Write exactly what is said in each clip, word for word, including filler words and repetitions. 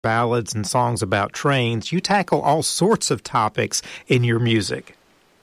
ballads and songs about trains. You tackle all sorts of topics in your music.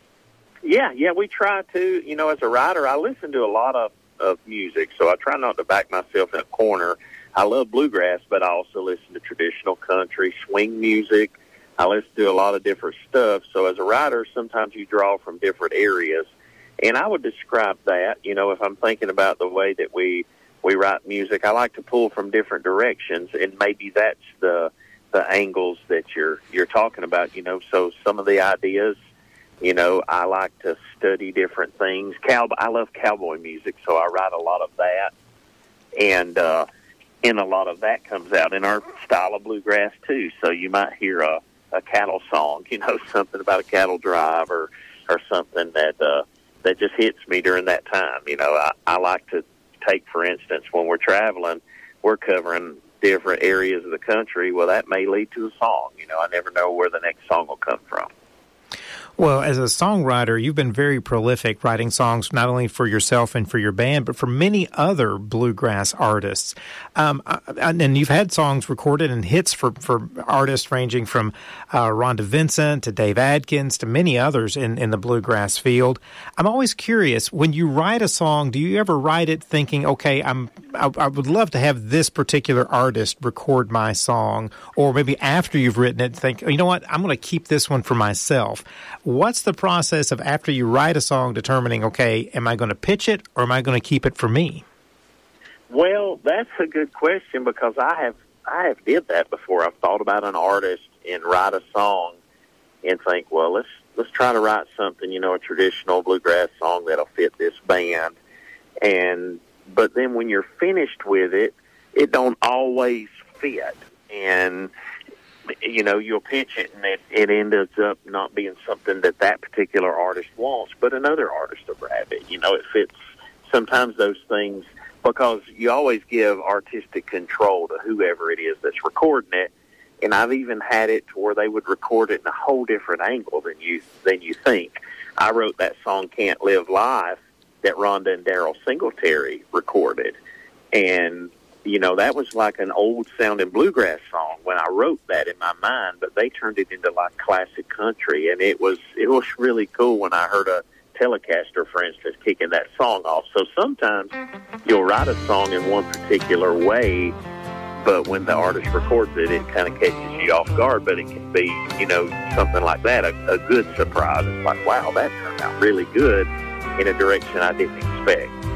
Yeah, yeah, we try to. You know, as a writer, I listen to a lot of, of music, so I try not to back myself in a corner. I love bluegrass, but I also listen to traditional country, swing music. I listen to a lot of different stuff. So as a writer, sometimes you draw from different areas. And I would describe that, you know, if I'm thinking about the way that we we write music, I like to pull from different directions, and maybe that's the the angles that you're you're talking about, you know. So some of the ideas, you know, I like to study different things. Cow, I love cowboy music, so I write a lot of that. And, uh, and a lot of that comes out in our style of bluegrass, too. So you might hear a, a cattle song, you know, something about a cattle drive or, or something that uh, that just hits me during that time. You know, I, I like to take, for instance, when we're traveling, we're covering different areas of the country. Well, that may lead to a song. You know, I never know where the next song will come from. Well, as a songwriter, you've been very prolific writing songs not only for yourself and for your band, but for many other bluegrass artists. Um, and you've had songs recorded and hits for, for artists ranging from uh, Rhonda Vincent to Dave Adkins to many others in, in the bluegrass field. I'm always curious, when you write a song, do you ever write it thinking, okay, I'm, I, I would love to have this particular artist record my song, or maybe after you've written it, think, you know what, I'm going to keep this one for myself. What's the process of, after you write a song, determining, okay, am I going to pitch it or am I going to keep it for me? Well, that's a good question, because I have I have did that before. I've thought about an artist and write a song and think, well, let's let's try to write something, you know, a traditional bluegrass song that'll fit this band. And but then when you're finished with it, it don't always fit. And you know, you'll pitch it, and it, it ends up not being something that that particular artist wants, but another artist will grab it. You know, it fits sometimes those things, because you always give artistic control to whoever it is that's recording it. And I've even had it to where they would record it in a whole different angle than you than you think. I wrote that song "Can't Live Life" that Rhonda and Daryl Singletary recorded, and you know, that was like an old-sounding bluegrass song when I wrote that in my mind, but they turned it into like classic country, and it was it was really cool when I heard a Telecaster, for instance, kicking that song off. So sometimes you'll write a song in one particular way, but when the artist records it, it kind of catches you off guard, but it can be, you know, something like that, a, a good surprise. It's like, wow, that turned out really good in a direction I didn't expect.